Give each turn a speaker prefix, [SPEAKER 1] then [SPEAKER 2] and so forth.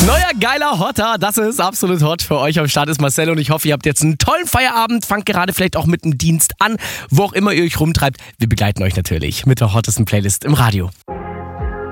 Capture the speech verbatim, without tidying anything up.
[SPEAKER 1] Neuer geiler Hotter, das ist absolut hot. Für euch am Start ist Marcel und ich hoffe, ihr habt jetzt einen tollen Feierabend. Fangt gerade vielleicht auch mit dem Dienst an, wo auch immer ihr euch rumtreibt. Wir begleiten euch natürlich mit der hottesten Playlist im Radio.